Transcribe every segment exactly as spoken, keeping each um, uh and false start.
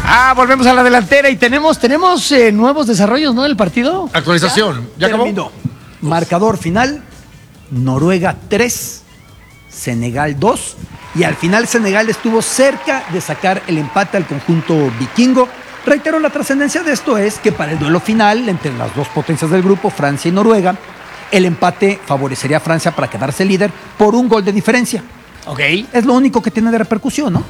Ah, volvemos a la delantera y tenemos, tenemos eh, nuevos desarrollos, ¿no? Del partido. Actualización. ¿Ya, ¿Ya acabó? Marcador final, Noruega tres, Senegal dos. Y al final Senegal estuvo cerca de sacar el empate al conjunto vikingo. Reitero, la trascendencia de esto es que para el duelo final entre las dos potencias del grupo, Francia y Noruega, el empate favorecería a Francia para quedarse líder por un gol de diferencia. Ok. Es lo único que tiene de repercusión, ¿no?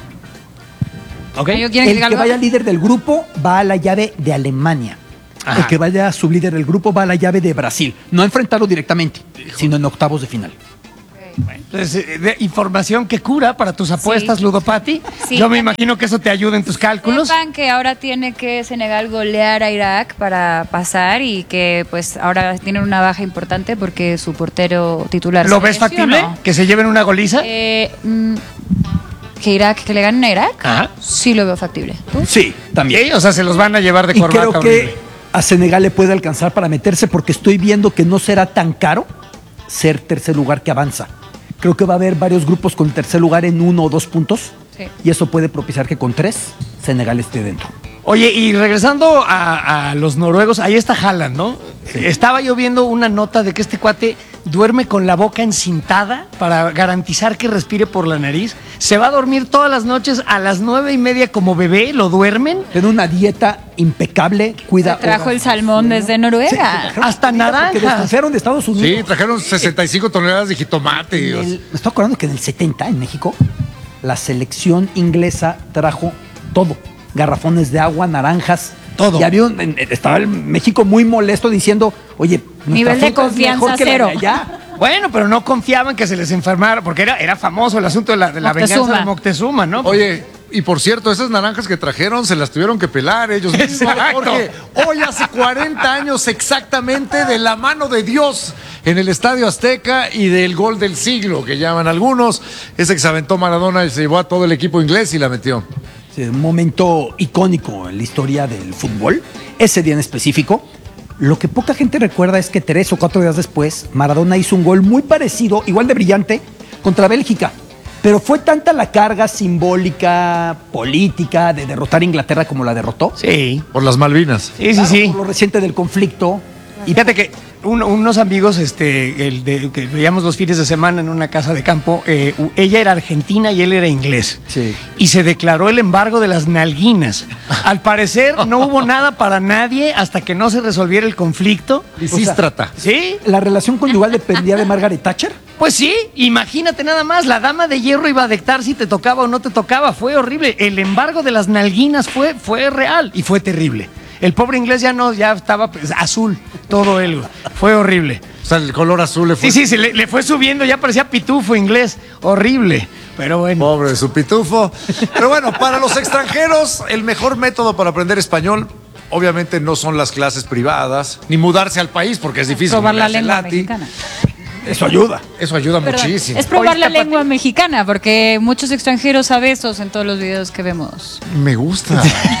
Okay. El que vaya líder del grupo va a la llave de Alemania. Ajá. El que vaya sublíder del grupo va a la llave de Brasil. No a enfrentarlo directamente, Hijo. sino en octavos de final. Bueno, entonces, de información que cura para tus apuestas, sí. Ludopati. Sí, Yo me imagino que eso te ayuda en tus cálculos. Sepan que ahora tiene que Senegal golear a Irak para pasar y que pues ahora tienen una baja importante porque su portero titular. ¿Lo ves factible? ¿Que se lleven una goliza? Eh, mm, ¿Que Irak, que le ganen a Irak? Ajá. Sí lo veo factible. ¿Tú? Sí, también. ¿Sí? O sea, se los van a llevar de y corbata. Creo horrible. que a Senegal le puede alcanzar para meterse porque estoy viendo que no será tan caro ser tercer lugar que avanza. Creo que va a haber varios grupos con tercer lugar en uno o dos puntos. Sí. Y eso puede propiciar que con tres Senegal esté dentro. Oye, y regresando a, a los noruegos, ahí está Haaland, ¿no? Sí. Estaba yo viendo una nota de que este cuate duerme con la boca encintada para garantizar que respire por la nariz. Se va a dormir todas las noches a las nueve y media como bebé, lo duermen. Tiene una dieta impecable, cuida. Se trajo el salmón desde Noruega. Sí, hasta naranjas. Que descansaron de Estados Unidos. Sí, trajeron sesenta y cinco toneladas de jitomate. El, me estoy acordando que en el setenta, en México, la selección inglesa trajo todo. Garrafones de agua, naranjas. Todo. Y había un, estaba el México muy molesto diciendo, oye, nivel de confianza cero. Bueno, pero no confiaban que se les enfermara, porque era, era famoso el asunto de la, de la venganza de Moctezuma, ¿no? Oye, y por cierto, esas naranjas que trajeron se las tuvieron que pelar ellos mismos. Porque hoy hace cuarenta años exactamente de la mano de Dios en el Estadio Azteca y del gol del siglo, que llaman algunos. Ese que se aventó Maradona y se llevó a todo el equipo inglés y la metió. Sí, un momento icónico en la historia del fútbol, ese día en específico. Lo que poca gente recuerda es que tres o cuatro días después, Maradona hizo un gol muy parecido, igual de brillante, contra Bélgica. Pero fue tanta la carga simbólica, política, de derrotar a Inglaterra como la derrotó. Sí. Por las Malvinas. Sí, claro, sí, sí. Por lo reciente del conflicto. Y fíjate que un, unos amigos este, el de, que veíamos los fines de semana en una casa de campo, eh, ella era argentina y él era inglés. Sí. Y se declaró el embargo de las nalguinas. Al parecer no hubo nada para nadie hasta que no se resolviera el conflicto. Lisístrata. O sea, ¿sí? ¿La relación conyugal dependía de Margaret Thatcher? Pues sí, imagínate nada más, la dama de hierro iba a dictar si te tocaba o no te tocaba, fue horrible. El embargo de las nalguinas fue, fue real y fue terrible. El pobre inglés ya no, ya estaba pues, azul, todo él, fue horrible. O sea, el color azul le fue. Sí, sí, se le, le fue subiendo, ya parecía pitufo inglés, horrible, pero bueno. Pobre de su pitufo. Pero bueno, para los extranjeros, el mejor método para aprender español, obviamente no son las clases privadas, ni mudarse al país, porque es difícil. Probar la lengua mexicana. Eso ayuda. Eso ayuda Perdón, muchísimo. es probar Oye, la Pati. lengua mexicana, porque muchos extranjeros saben eso en todos los videos que vemos. Me gusta.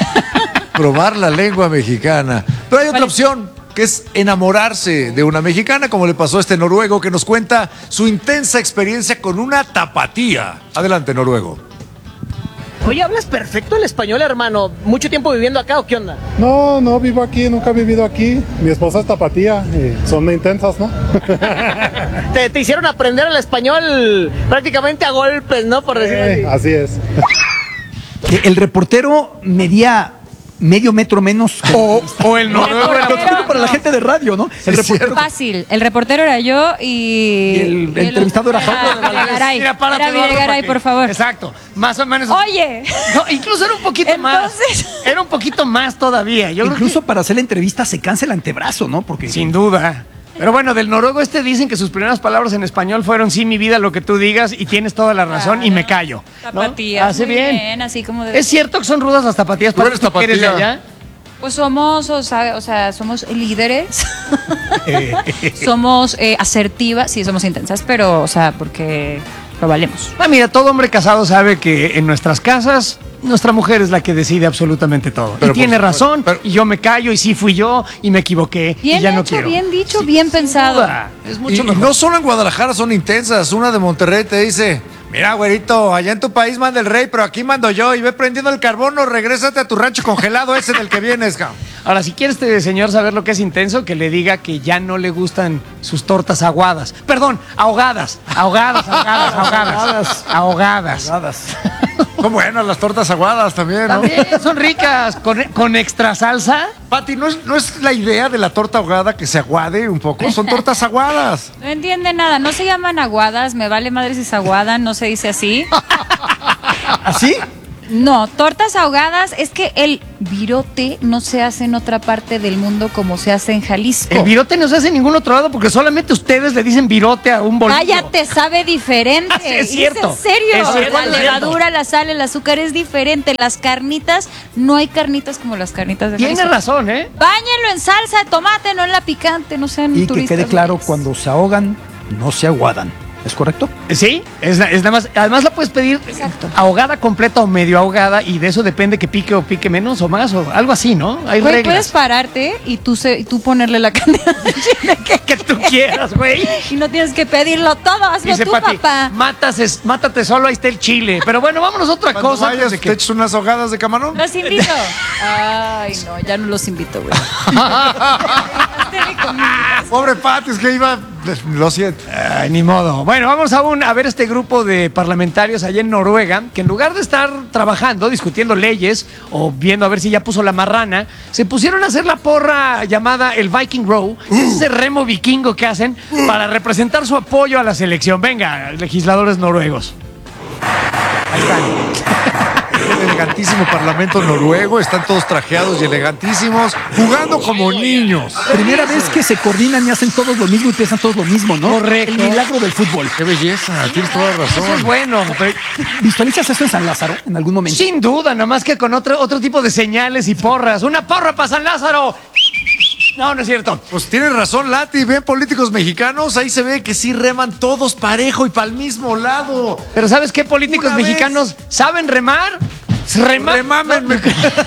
Probar la lengua mexicana. Pero hay otra Vale. opción, que es enamorarse de una mexicana, como le pasó a este noruego que nos cuenta su intensa experiencia con una tapatía. Adelante, noruego. Oye, ¿hablas perfecto el español, hermano? ¿Mucho tiempo viviendo acá o qué onda? No, no vivo aquí, nunca he vivido aquí. Mi esposa es tapatía y son intensas, ¿no? Te, te hicieron aprender el español prácticamente a golpes, ¿no? Por decirlo Eh, así. así es. Que el reportero medía medio metro menos. que- O, o el noruego era Reportero para la gente de radio, ¿no? El reportero. Fácil, el reportero era yo y... Y el entrevistado era Jacobo de Videgaray. Mira, párate, Era Eduardo, Videgaray, porque- por favor. Exacto, más o menos. Oye. No, incluso era un poquito Entonces- más. Era un poquito más todavía. Yo creo Incluso para hacer la entrevista se cansa el antebrazo, ¿no? Porque que, sin duda. Pero bueno, del noruego este dicen que sus primeras palabras en español fueron sí, mi vida, lo que tú digas, y tienes toda la razón, y me callo. ¿no? Tapatías, Hace muy bien. bien, así como de- ¿Es cierto que son rudas las tapatías? Tú eres ¿Tú que eres de tapatía. allá? Pues somos, o sea, o sea, somos líderes, somos eh, asertivas, sí, somos intensas, pero, o sea, porque lo valemos. Ah, mira, todo hombre casado sabe que en nuestras casas nuestra mujer es la que decide absolutamente todo. Pero y tiene por- razón, pero- y yo me callo, y sí fui yo, y me equivoqué, Bien y ya no hecho, quiero. bien dicho, bien pensado. Duda, Es Y, mucho y mejor. no solo en Guadalajara son intensas. Una de Monterrey te dice, Mira, güerito, allá en tu país manda el rey, pero aquí mando yo. Y ve prendiendo el carbón o regrésate a tu rancho congelado ese del que vienes, cabrón. Ahora, si quiere este señor saber lo que es intenso, que le diga que ya no le gustan sus tortas aguadas. Perdón, ahogadas. Ahogadas, ahogadas, ahogadas. Ahogadas. Ahogadas. Son buenas las tortas aguadas también, ¿no? También son ricas, con, con extra salsa. Pati, ¿no es, ¿no es la idea de la torta ahogada que se aguade un poco? Son tortas aguadas. No entiende nada, no se llaman aguadas, me vale madre si es aguada, no se dice así. ¿Así? No, tortas ahogadas es que el virote no se hace en otra parte del mundo como se hace en Jalisco. El virote no se hace en ningún otro lado porque solamente ustedes le dicen virote a un bolillo. Cállate, sabe diferente. Ah, sí, es cierto. ¿Es en serio? Es cierto, la es levadura, la sal, el azúcar es diferente. Las carnitas, no hay carnitas como las carnitas de Tiene Jalisco. razón, ¿eh? Báñenlo en salsa de tomate, no en la picante, no sean Y que turistas. quede claro, güeyes. cuando se ahogan, no se aguadan. ¿Es correcto? Sí, es, es nada más. Además la puedes pedir Exacto. ahogada completa o medio ahogada y de eso depende que pique o pique menos o más o algo así, ¿no? Hay Güey, reglas. puedes pararte y tú, se, y tú ponerle la cantidad de chile que, Que tú quieras, güey. y no tienes que pedirlo todo, hazlo Dice tú, Pati, papá. mátate, mátate solo, ahí está el chile. Pero bueno, vámonos a otra Cuando cosa. vayas, antes de te que- echas unas ahogadas de camarón. Los invito. Ay, no, ya no los invito, güey. Pobre Pati, es que iba... Lo siento. Ay, ni modo. Bueno, vamos aún a ver este grupo de parlamentarios allá en Noruega, que en lugar de estar trabajando, discutiendo leyes o viendo a ver si ya puso la marrana, se pusieron a hacer la porra llamada el Viking Row, que es ese remo vikingo que hacen para representar su apoyo a la selección. Venga, legisladores noruegos. Ahí están. El elegantísimo parlamento noruego, están todos trajeados y elegantísimos, jugando como niños. Primera vez que se coordinan y hacen todos lo mismo y piensan todos lo mismo, ¿no? Correcto. El milagro del fútbol. Qué belleza, tienes toda la razón. Eso es bueno. pero- ¿Visualizas eso en San Lázaro en algún momento? Sin duda, nada más que con otro, otro tipo de señales y porras. ¡Una porra para San Lázaro! No, no es cierto. Pues tienes razón, Lati. Ven políticos mexicanos, ahí se ve que sí reman todos parejo y para el mismo lado. Pero ¿sabes qué políticos Una vez. mexicanos saben remar? Rema- Remámenme.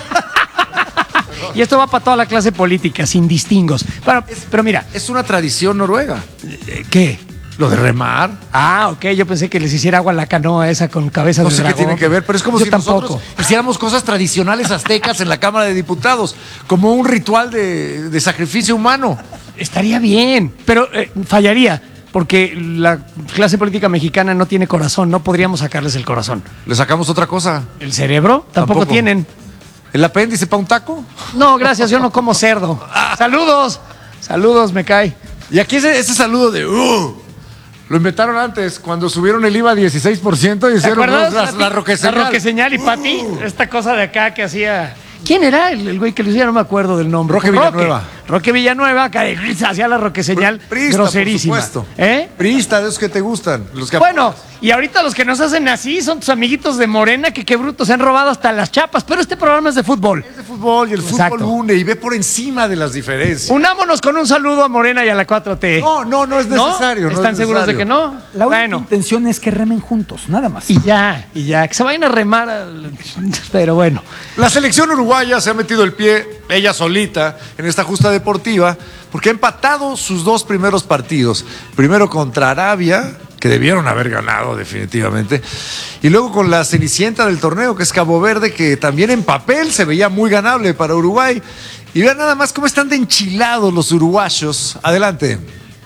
Y esto va para toda la clase política, sin distingos. Pero, pero mira, Es una tradición noruega. ¿qué? Lo de remar. Ah, ok, yo pensé que les hiciera agua a la canoa esa con cabeza No de sé qué dragón. tiene que ver, pero es como Yo si tampoco. nosotros hiciéramos cosas tradicionales aztecas en la Cámara de Diputados, como un ritual de, de sacrificio humano. Estaría bien, pero eh, fallaría, porque la clase política mexicana no tiene corazón, no podríamos sacarles el corazón. Le sacamos otra cosa. ¿El cerebro? Tampoco, Tampoco. tienen. ¿El apéndice para un taco? No, gracias, yo no como cerdo. Saludos, saludos, me cae. Y aquí ese, ese saludo de uh, lo inventaron antes, cuando subieron el I V A a dieciséis por ciento y ¿Te hicieron acuerdas? la, la, la roqueseñal. La roqueseñal y Pati, esta cosa de acá que hacía. ¿Quién era el, el güey que lo hacía? No me acuerdo del nombre. Roque Villanueva. Roque Villanueva, que hacía la roqueseñal Priista, groserísima. por supuesto. ¿Eh? Priista, de esos que te gustan. Los que Bueno, y ahorita los que nos hacen así son tus amiguitos de Morena, que qué brutos, se han robado hasta las chapas, pero este programa es de fútbol. es de fútbol y el Exacto. fútbol une y ve por encima de las diferencias. Unámonos con un saludo a Morena y a la cuatro T. No, no, no es necesario. no es ¿Están seguros de necesario. que no? La única Bueno, intención es que remen juntos, nada más. y ya, y ya, que se vayan a remar, al- pero bueno. La selección uruguaya se ha metido el pie, ella solita, en esta justa deportiva, porque ha empatado sus dos primeros partidos. Primero contra Arabia, que debieron haber ganado definitivamente, y luego con la cenicienta del torneo, que es Cabo Verde, que también en papel se veía muy ganable para Uruguay. Y vean nada más cómo están de enchilados los uruguayos. Adelante.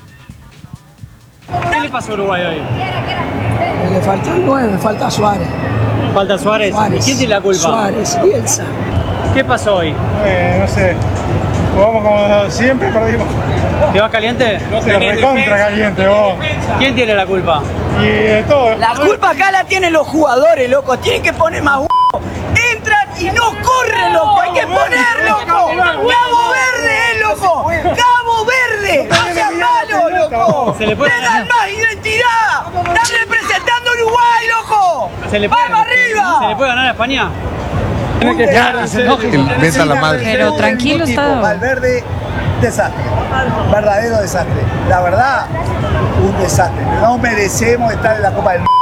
¿Qué le pasó a Uruguay hoy? Le falta el nueve, falta Suárez. Falta Suárez. Suárez. ¿Y quién tiene la culpa? Suárez, Bielsa. ¿Qué pasó hoy? Eh, no sé, jugamos como siempre, perdimos. ¿Te vas caliente? Se recontra caliente, vos. ¿Quién tiene la culpa? Y de todo. La culpa acá la tienen los jugadores, loco. Tienen que poner más huevo. Entran y no corren, loco. Hay que poner, loco. Cabo Verde, eh, loco. Cabo Verde. No seas malo, loco. Se le puede Le dan más identidad. Están representando a Uruguay, loco. ¿Se le puede, ¡Vamos arriba! ¿Se le puede ganar a España? Ya, se enojen. El venta la madre. Pero tranquilo está. Valverde, desastre, verdadero desastre. La verdad, un desastre. No merecemos estar en la Copa del Mundo.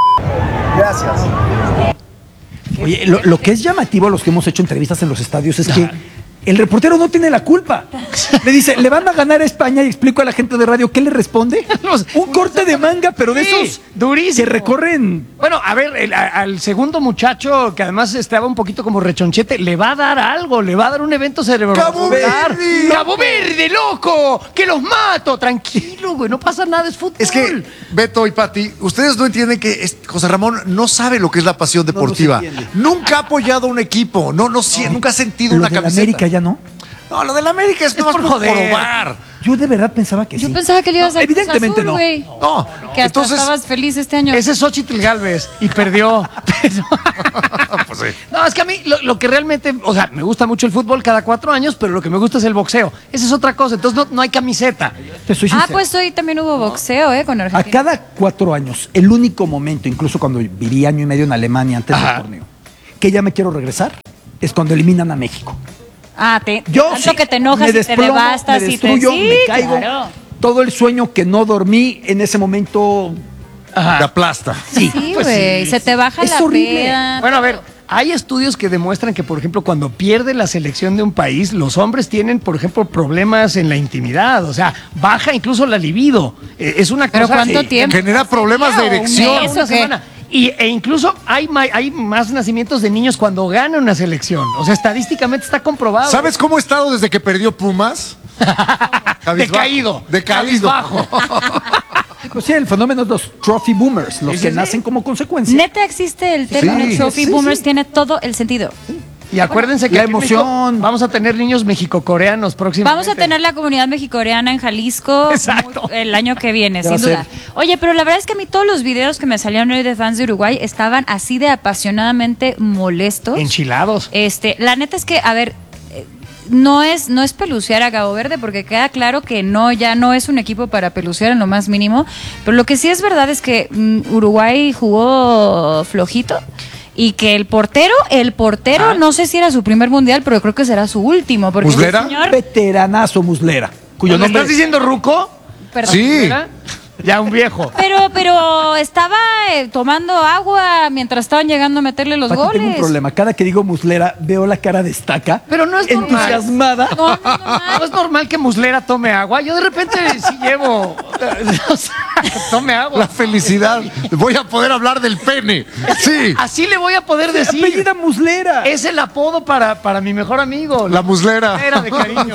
Gracias. Oye, lo, lo que es llamativo a los que hemos hecho entrevistas en los estadios es que El reportero no tiene la culpa. Le dice, le van a ganar a España y explico a la gente de radio, ¿qué le responde? Un corte de manga, pero de Sí, esos durísimo. que recorren. Bueno, a ver, el- a- al segundo muchacho, que además estaba un poquito como rechonchete, le va a dar algo, le va a dar un evento cerebrovascular. ¡Cabo Verde! ¡Cabo Verde, loco! ¡Que los mato! Tranquilo, güey, no pasa nada, es fútbol. Es que, Beto y Pati, ustedes no entienden que es- José Ramón no sabe lo que es la pasión No, no se deportiva. entiende. Nunca ha apoyado a un equipo, no, no, sie- nunca ha sentido Lo una de la camiseta. América ya no. No, lo de la América es, Es nomás por por joder. probar. Yo de verdad pensaba que Yo sí. pensaba que le ibas No, a Cruz evidentemente Azul, no. güey. No, Que hasta entonces, estabas feliz este año. Ese es Xochitl Galvez y perdió. Pero- pues sí. No, es que a mí lo, lo que realmente, o sea, me gusta mucho el fútbol cada cuatro años, pero lo que me gusta es el boxeo. Esa es otra cosa, entonces no, no hay camiseta. Te soy Ah, sincero. pues hoy también hubo boxeo, ¿eh? Con A Argentina. cada cuatro años, el único momento, incluso cuando viví año y medio en Alemania antes Ajá. del torneo, que ya me quiero regresar, es cuando eliminan a México. Ah, te, Yo tanto sí, que te enojas me y te desplomo, devastas me y te... destruyo, Sí, me caigo. claro. Todo el sueño que no dormí en ese momento. Te aplasta. Sí, Sí, Pues güey, sí. se te baja Es la horrible. peda. Bueno, a ver, hay estudios que demuestran que, por ejemplo, cuando pierde la selección de un país, los hombres tienen, por ejemplo, problemas en la intimidad. O sea, baja incluso la libido. Eh, es una ¿Pero cosa cuánto que- tiempo? Genera problemas de ¿Un erección. mes? Una ¿Eso qué? semana. Y, e incluso hay, ma- hay más nacimientos de niños cuando gana una selección. O sea, estadísticamente está comprobado. ¿Sabes cómo he estado desde que perdió Pumas? Cabizbajo. Decaído. Decaído. Cabizbajo. Pues sí, el fenómeno de los trophy boomers, los Sí, que sí, nacen sí. como consecuencia. Neta existe el término Sí, trophy sí, boomers, sí. tiene todo el sentido. Y acuérdense que La aquí en México emoción. vamos a tener niños mexicocoreanos próximamente. Vamos a tener la comunidad mexicoreana en Jalisco Exacto. muy- el año que viene, Ya va sin a duda. Oye, pero la verdad es que a mí todos los videos que me salieron hoy de fans de Uruguay estaban así de apasionadamente molestos. Enchilados. Este, la neta es que, a ver, eh, no es, no es pelucear a Cabo Verde, porque queda claro que no, ya no es un equipo para pelucear en lo más mínimo. Pero lo que sí es verdad es que mm, Uruguay jugó flojito. Y que el portero, el portero, Ah. no sé si era su primer mundial, pero creo que será su último. Porque ese ¿Muslera? señor, Veteranazo Muslera, cuyo ¿Le nombre estás diciendo Ruco? perdón. Sí. ¿Verdad? Ya un viejo. Pero, pero estaba eh, tomando agua mientras estaban llegando a meterle los Pati, goles. tengo un problema. Cada que digo Muslera, veo la cara de Estaca. Pero no es normal. entusiasmada. No, no es normal. No es normal que Muslera tome agua. Yo de repente sí llevo. O sea, tome agua. La felicidad. Voy a poder hablar del pene. Sí. Así le voy a poder decir. Apellida Muslera. Es el apodo para, para mi mejor amigo. La muslera. Era de cariño.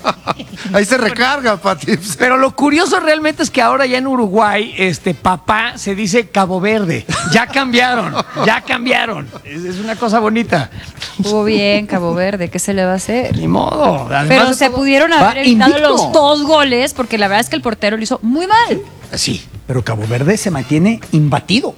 Ahí se recarga, Pati. Pero lo curioso realmente es que ahora ya en Uruguay, este papá se dice Cabo Verde. Ya cambiaron, ya cambiaron. Es, es una cosa bonita. Estuvo bien, Cabo Verde, ¿qué se le va a hacer? Ni modo. Además Pero de se todo- pudieron va haber evitado invicto. los dos goles, porque la verdad es que el portero lo hizo muy mal. Sí. Pero Cabo Verde se mantiene imbatido.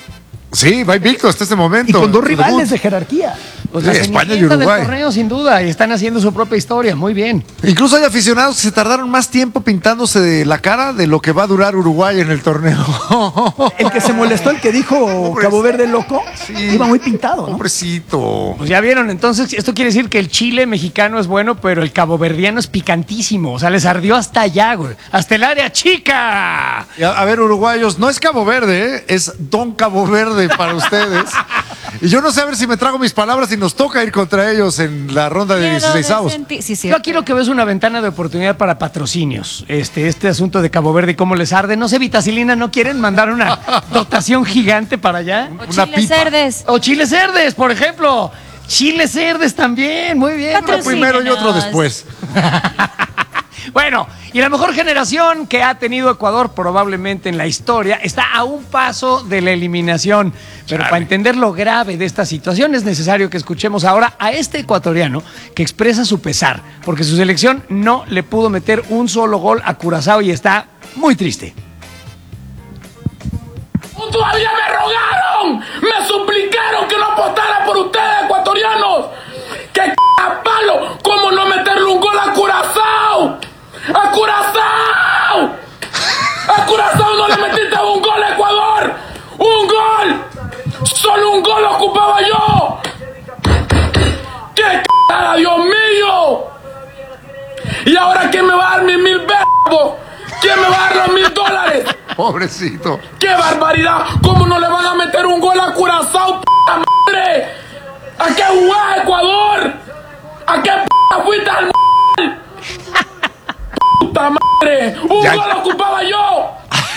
Sí, va invicto hasta este momento. Y con dos Su rivales debut. de jerarquía. Pues Sí, la España y cenicienta del Uruguay. torneo, sin duda, y están haciendo su propia historia. Muy bien. Incluso hay aficionados que se tardaron más tiempo pintándose de la cara de lo que va a durar Uruguay en el torneo. El que se molestó, el que dijo Cabo Verde loco, Sí. iba muy pintado, ¿no? Pobrecito. Pues ya vieron, entonces esto quiere decir que el chile mexicano es bueno, pero el caboverdiano es picantísimo. O sea, les ardió hasta allá, güey. Hasta el área chica. Y A, a ver, uruguayos, no es Cabo Verde, ¿eh? Es Don Cabo Verde para ustedes. Y yo no sé a ver si me trago mis palabras y nos toca ir contra ellos en la ronda de Miedo de dieciseisavos. sentir- Sí, sí. Yo aquí lo que veo es una ventana de oportunidad para patrocinios. Este, este asunto de Cabo Verde y cómo les arde. No sé, Vitacilina, ¿no quieren mandar una dotación gigante para allá? O una chiles pipa. cerdes. O chiles cerdes, por ejemplo. Chiles cerdes también, muy bien. Uno primero y otro después. Bueno, y la mejor generación que ha tenido Ecuador probablemente en la historia está a un paso de la eliminación. Pero para entender lo grave de esta situación es necesario que escuchemos ahora a este ecuatoriano que expresa su pesar, porque su selección no le pudo meter un solo gol a Curazao y está muy triste. Todavía me rogaron, me suplicaron que no apostara por ustedes, ecuatorianos. ¡Qué c*** palo! ¿Cómo no meterle un gol a Curazao? ¡A Curazao! ¡A Curazao no le metiste un gol a Ecuador! ¡Un gol! ¡Solo un gol ocupaba yo! ¡Qué c***, Dios mío! ¿Y ahora quién me va a dar mis mil verbos? ¿Quién me va a dar los mil dólares? Pobrecito. ¡Qué barbaridad! ¿Cómo no le van a meter un gol a Curazao, p*** madre? ¿A qué jugás, Ecuador? ¿A qué p*** fuiste madre! ¡Un Ya. gol ocupaba yo!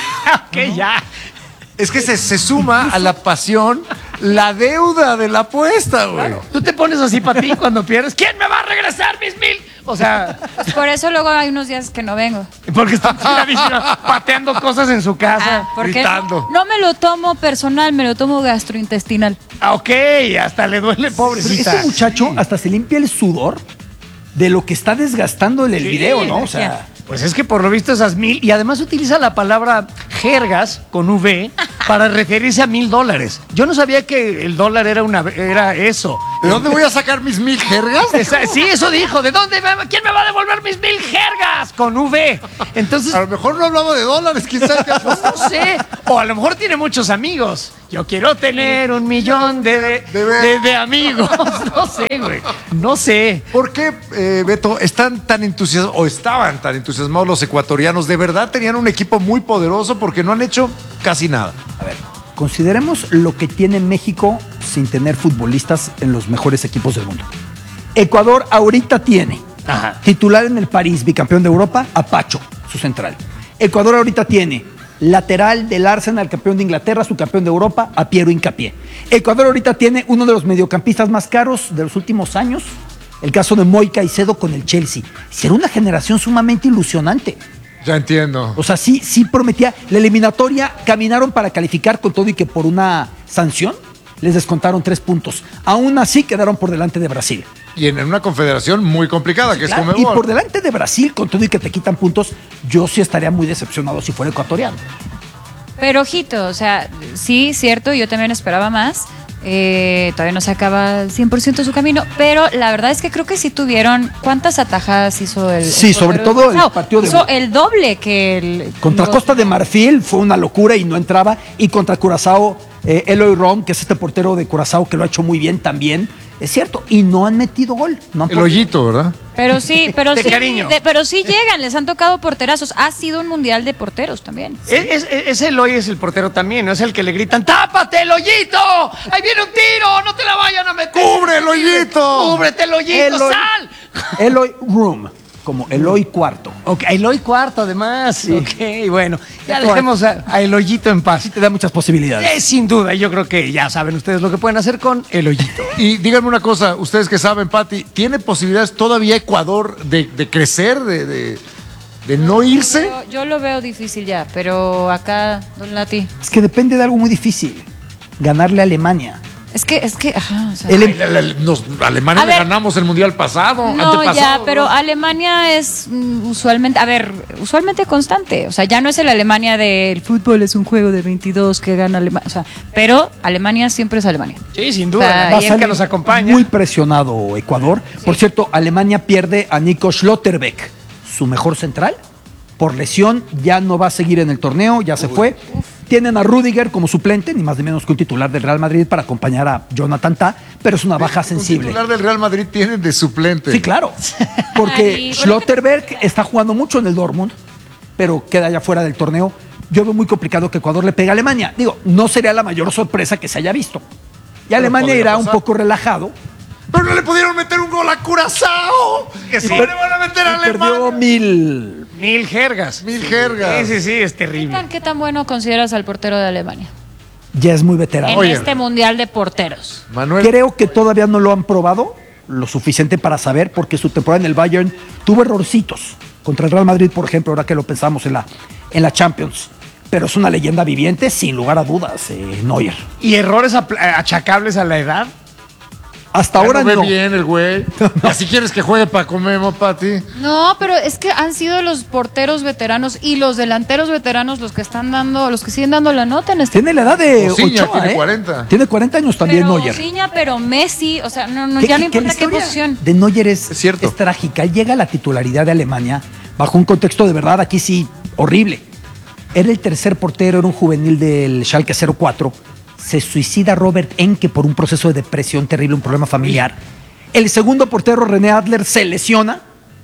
Ok, ya. Es que se, se suma a la pasión la deuda de la apuesta, güey. Tú te pones así para ti cuando pierdes. ¿Quién me va a regresar mis mil? O sea, Pues por eso luego hay unos días que no vengo. porque está tiradísima, pateando cosas en su casa, Ah, porque gritando. no me lo tomo personal, me lo tomo gastrointestinal. Ah, ok, hasta le duele, pobrecita. Este muchacho hasta se limpia el sudor de lo que está desgastando en el Sí, video, ¿no? O sea, ya. Pues es que por lo visto esas mil, y además utiliza la palabra jergas con V para referirse a mil dólares. Yo no sabía que el dólar era una era eso. ¿De dónde voy a sacar mis mil jergas? Esa- Sí, eso dijo. ¿De dónde? me- ¿Quién me va a devolver mis mil jergas? Con V. Entonces, A lo mejor no hablaba de dólares, quién sabe qué pues no sé. O a lo mejor tiene muchos amigos. Yo quiero tener un millón de, de, De ver- de- de amigos. No sé, güey. No sé. ¿Por qué, eh, Beto, están tan entusiasmados, o estaban tan entusiasmados los ecuatorianos? De verdad tenían un equipo muy poderoso porque no han hecho casi nada. consideremos lo que tiene México sin tener futbolistas en los mejores equipos del mundo. Ecuador ahorita tiene Ajá. titular en el París, bicampeón de Europa, a Pacho, su central. Ecuador ahorita tiene lateral del Arsenal, campeón de Inglaterra, su campeón de Europa, a Piero Hincapié. Ecuador ahorita tiene uno de los mediocampistas más caros de los últimos años, el caso de Moy Caicedo con el Chelsea. Será una generación sumamente ilusionante. Ya entiendo. O sea, sí, sí prometía. La eliminatoria caminaron para calificar con todo y que por una sanción les descontaron tres puntos. Aún así quedaron por delante de Brasil. Y en una confederación muy complicada, que es Claro, y Conmebol. por delante de Brasil, con todo y que te quitan puntos, yo sí estaría muy decepcionado si fuera ecuatoriano. Pero ojito, o sea, sí, cierto, yo también esperaba más. Eh, todavía no se acaba cien por ciento su camino, pero la verdad es que creo que sí tuvieron. ¿Cuántas atajadas hizo el? Sí, el sobre portero todo el Curazao? partido de- Hizo el doble que el. Contra los- Costa de Marfil fue una locura y no entraba. Y contra Curazao, eh, Eloy Rom, que es este portero de Curazao que lo ha hecho muy bien también. Es cierto, y no han metido gol. No han El podido. hoyito, ¿verdad? Pero sí, pero De sí, cariño. de- pero sí llegan, les han tocado porterazos. Ha sido un mundial de porteros también. Es, es- ese Eloy es el portero también, ¿no? Es el que le gritan, ¡tápate el hoyito! ¡Ahí viene un tiro! ¡No te la vayan a meter! ¡Cubre el hoyito! ¡Cúbrete el hoyito! Eloy, ¡Sal! Eloy Room, como Eloy Cuarto. Ok, Eloy cuarto además. Ok, bueno. Ya Eloy. dejemos a, a el hoyito en paz. Sí te da muchas posibilidades. Eh, sin duda, yo creo que ya saben ustedes lo que pueden hacer con el hoyito. Y díganme una cosa, ustedes que saben, Pati, ¿tiene posibilidades todavía Ecuador de, de crecer, de, de, de no irse? Yo, yo lo veo difícil ya, pero acá, don Lati. Es que depende de algo muy difícil. Ganarle a Alemania. Es que, es que, ajá, o sea, El- Ay, la- la- nos- Alemania A le ver. ganamos el mundial pasado, no, antepasado. ya, pero ¿no? Alemania es mm, usualmente, a ver, usualmente constante. O sea, ya no es el Alemania del fútbol, es un juego de veintidós que gana Alemania. O sea, pero Alemania siempre es Alemania. Sí, sin O duda. sea, la Va a Bianca salir nos acompaña. Muy presionado Ecuador. Por cierto, Alemania pierde a Nico Schlotterbeck, su mejor central. Por lesión, ya no va a seguir en el torneo, ya se fue. Tienen a Rudiger como suplente, ni más ni menos que un titular del Real Madrid para acompañar a Jonathan Tah, pero es una baja Un sensible. titular del Real Madrid tienen de suplente. Sí, claro. Porque Ay, Schlotterbeck está jugando mucho en el Dortmund, pero queda ya fuera del torneo. Yo veo muy complicado que Ecuador le pegue a Alemania. Digo, no sería la mayor sorpresa que se haya visto. Y Alemania podría irá un pasar. poco relajado. Pero no le pudieron meter un gol a Curazao. Que sí. ¿Cómo le van a meter a Y perdió Alemania? mil. Mil jergas. Mil jergas. Sí, sí, sí, es ¿Qué terrible. tan, qué tan bueno consideras al portero de Alemania? Ya es muy veterano. En Oye. este mundial de porteros. Manuel, Creo que todavía no lo han probado lo suficiente para saber, porque su temporada en el Bayern tuvo errorcitos. Contra el Real Madrid, por ejemplo, ahora que lo pensamos en la, en la Champions. Pero es una leyenda viviente, sin lugar a dudas, eh, Neuer. ¿Y errores apl- achacables a la edad? Hasta ya ahora no ve no. bien el güey. Y así quieres que juegue para comer, Pati. No, pero es que han sido los porteros veteranos y los delanteros veteranos los que están dando, los que siguen dando la nota en este. Tiene la edad de Osinha Ochoa, tiene ¿eh? cuarenta. Tiene cuarenta años también pero Neuer. Osinha, pero Messi, o sea, no, no, Que- ya no que la importa qué historia posición. de Neuer es, Es cierto. es trágica. Él llega a la titularidad de Alemania bajo un contexto de verdad, aquí sí, horrible. Era el tercer portero, era un juvenil del Schalke cero cuatro. Se suicida Robert Enke por un proceso de depresión terrible, un problema familiar. El segundo portero, René Adler, se lesiona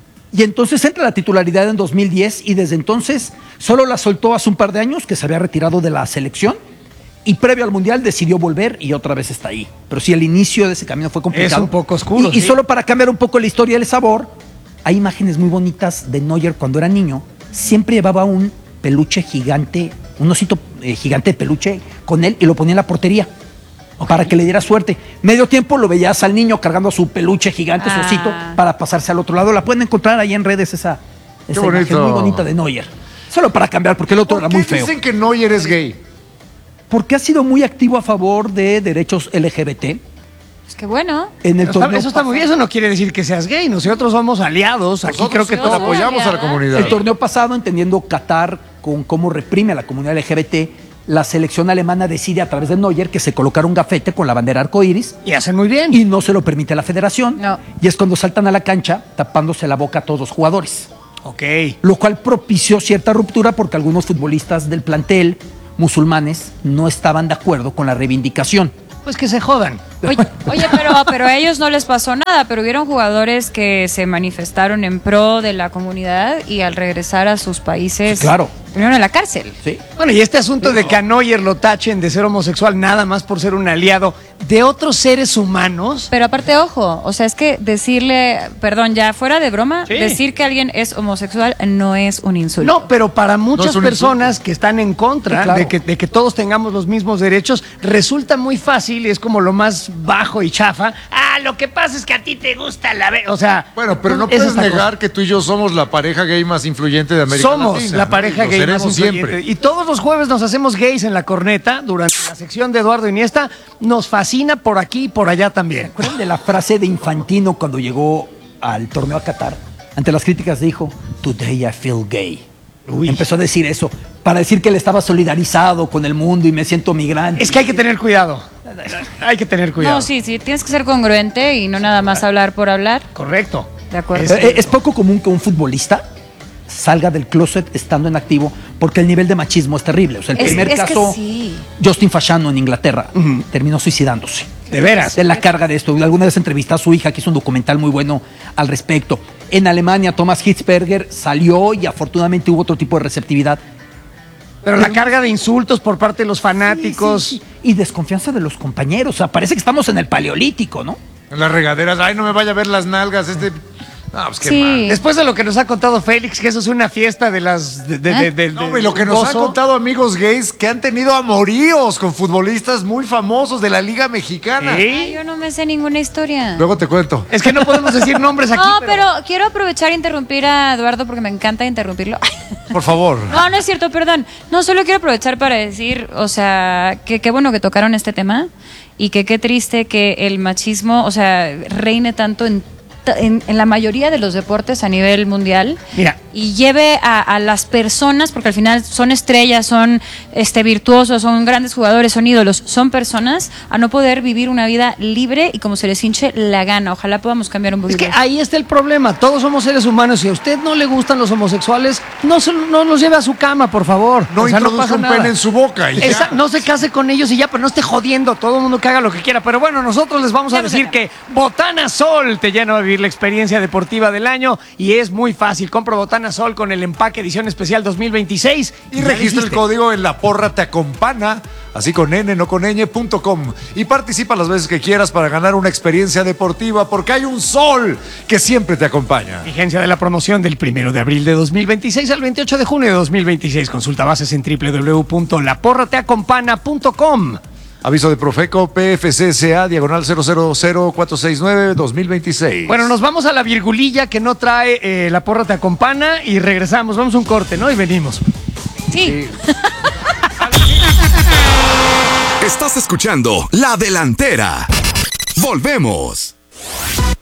y entonces entra a la titularidad en dos mil diez y desde entonces solo la soltó hace un par de años, que se había retirado de la selección. Y previo al Mundial decidió volver y otra vez está ahí. Pero sí, el inicio de ese camino fue complicado. Es un poco oscuro, Y, y sí. solo para cambiar un poco la historia y el sabor, hay imágenes muy bonitas de Neuer cuando era niño, siempre llevaba un peluche gigante, un osito eh, gigante de peluche con él y lo ponía en la portería. Okay. Para que le diera suerte. Medio tiempo lo veías al niño cargando su peluche gigante, ah. su osito, para pasarse al otro lado. La pueden encontrar ahí en redes esa, esa imagen muy bonita de Neuer. Solo para cambiar, porque el otro era muy feo. ¿Por qué dicen que Neuer es gay? Porque ha sido muy activo a favor de derechos L G B T. Es que bueno. En el eso, está, eso está muy bien, eso no quiere decir que seas gay. Nosotros somos aliados. Aquí creo que todos apoyamos aliada. a la comunidad. El torneo pasado, entendiendo Qatar con cómo reprime a la comunidad L G B T, la selección alemana decide a través de Neuer que se colocara un gafete con la bandera arcoíris. Y hacen muy bien. Y no se lo permite la federación. No. Y es cuando saltan a la cancha tapándose la boca a todos los jugadores. Ok. Lo cual propició cierta ruptura porque algunos futbolistas del plantel musulmanes no estaban de acuerdo con la reivindicación. Pues que se jodan. Oye, oye pero, pero a ellos no les pasó nada, pero hubieron jugadores que se manifestaron en pro de la comunidad y al regresar a sus países, sí, claro, vinieron a la cárcel. Sí. Bueno, y este asunto sí, de que a Neuer lo tachen de ser homosexual nada más por ser un aliado de otros seres humanos. Pero aparte, ojo, o sea, es que decirle, perdón, ya fuera de broma, sí, decir que alguien es homosexual no es un insulto. No, pero para muchas no personas insulto. que están en contra sí, claro. de, que, de que todos tengamos los mismos derechos, resulta muy fácil y es como lo más bajo y chafa. Ah, lo que pasa es que a ti te gusta la... O sea... Bueno, pero no puedes negar cosa. que tú y yo somos la pareja gay más influyente de América somos Latina. Somos la pareja ¿no? gay más influyente. Siempre. Y todos los jueves nos hacemos gays en la corneta durante la sección de Eduardo Iniesta. Nos fascina por aquí y por allá también. ¿Se acuerdan de la frase de Infantino cuando llegó al torneo a Qatar? Ante las críticas dijo, "Today I feel gay". Uy. Empezó a decir eso para decir que él estaba solidarizado con el mundo y me siento migrante. Es que hay que tener cuidado. Hay que tener cuidado. No, sí, sí, tienes que ser congruente y no nada más hablar por hablar. Correcto. De acuerdo. Es, es poco común que un futbolista salga del closet estando en activo porque el nivel de machismo es terrible. O sea, el es, primer es caso, que sí. Justin Fashanu en Inglaterra, uh-huh. terminó suicidándose. ¿De veras? De la carga de esto. Alguna vez entrevistó a su hija, que hizo un documental muy bueno al respecto. En Alemania, Thomas Hitzberger salió y afortunadamente hubo otro tipo de receptividad. Pero, Pero la carga de insultos por parte de los fanáticos. Sí, sí, sí. Y desconfianza de los compañeros. O sea, parece que estamos en el paleolítico, ¿no? En las regaderas, ay, no me vaya a ver las nalgas, este... No, pues qué sí. mal. Después de lo que nos ha contado Félix, que eso es una fiesta de las... De, de, ¿Eh? de, de, de, no, y lo que nos han contado amigos gays que han tenido amoríos con futbolistas muy famosos de la Liga Mexicana. ¿Sí? Ay, yo no me sé ninguna historia. Luego te cuento. Es que no podemos decir nombres aquí. No, pero... pero quiero aprovechar e interrumpir a Eduardo porque me encanta interrumpirlo. Por favor. No, no es cierto, perdón. No, solo quiero aprovechar para decir, o sea, que qué bueno que tocaron este tema y que qué triste que el machismo, o sea, reine tanto en En, en la mayoría de los deportes a nivel mundial. Mira. Y lleve a, a las personas, porque al final son estrellas, son este, virtuosos, son grandes jugadores, son ídolos, son personas, a no poder vivir una vida libre y como se les hinche la gana. Ojalá podamos cambiar un poquito. Es que ahí está el problema, todos somos seres humanos. Si a usted no le gustan los homosexuales, no, se, no los lleve a su cama, por favor. No, o sea, introduzca no pasa un nada. pene en su boca y Esa, ya. No se case con ellos y ya, pero no esté jodiendo, todo el mundo que haga lo que quiera. Pero bueno, nosotros les vamos a ya decir que Botana Sol te llena de vivir la experiencia deportiva del año y es muy fácil. Compra Botana Sol con el empaque edición especial dos mil veintiséis y, y registra el código en La Porra Te Acompana, así con n, no con ñ punto com, y participa las veces que quieras para ganar una experiencia deportiva porque hay un sol que siempre te acompaña. Vigencia de la promoción del primero de abril de dos mil veintiséis al veintiocho de junio de dos mil veintiséis. Consulta bases en doble u doble u doble u punto la porra te acompana punto com. Aviso de Profeco P F C S A diagonal cero cero cero cuatro seis nueve dos mil veintiséis. Bueno, nos vamos a la virgulilla que no trae eh, La Porra Te Acompana y regresamos. Vamos a un corte, ¿no? Y venimos. Sí. sí. Estás escuchando La Delantera. Volvemos.